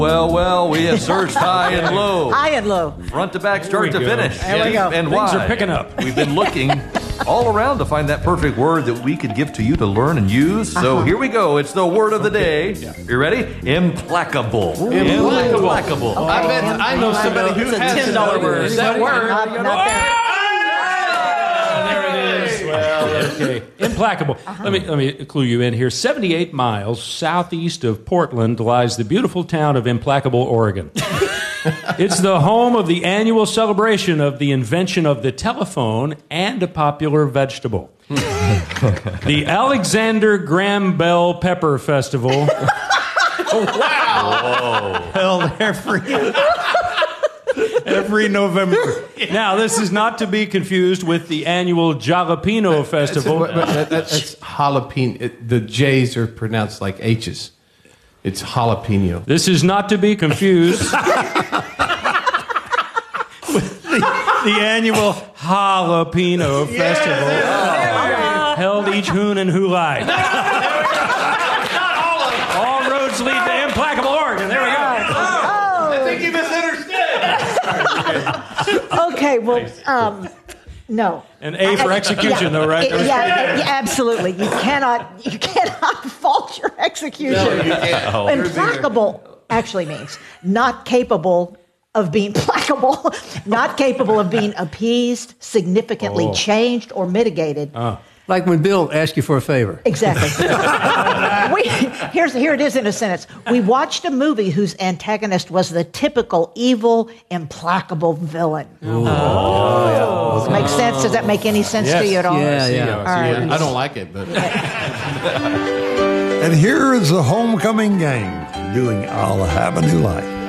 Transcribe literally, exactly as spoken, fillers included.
Well, well, we have searched high and low. High and low. Front to back, start to go. finish. There we go. And Things why? are picking up. We've been looking all around to find that perfect word that we could give to you to learn and use. So Uh-huh. here we go. It's the word of the day. You ready? Implacable. Implacable. Implacable. I bet I know somebody who It's a has ten dollar that word. That word. Not, not that. There it is. Well, okay. Implacable. Let me let me clue you in here. seventy-eight miles southeast of Portland lies the beautiful town of Implacable, Oregon. It's the home of the annual celebration of the invention of the telephone and a popular vegetable. The Alexander Graham Bell Pepper Festival. Held every every November. Now, this is not to be confused with the annual Jalapeno Festival. But, but that, that, that's jalapeno. It, the J's are pronounced like H's. It's jalapeno. This is not to be confused the annual Jalapeno Festival, held each Hoon and Hulai. All roads lead to Implacable, Oregon. There we go. I think you misunderstood. Okay, well, um, no. An A for execution, though, right? It- yeah, yeah, absolutely. You cannot, you cannot fault your execution. No, you can't. Implacable actually means not capable of being placable, not capable of being appeased, significantly Oh. changed, or mitigated. Like when Bill asked you for a favor. Exactly. we, here's, here it is in a sentence. We watched a movie whose antagonist was the typical evil, implacable villain. Oh. Does it make sense? Does that make any sense Yes. to you at all? Yeah, yeah. All right. I don't like it, but And here is the homecoming gang doing I'll Have a New Life.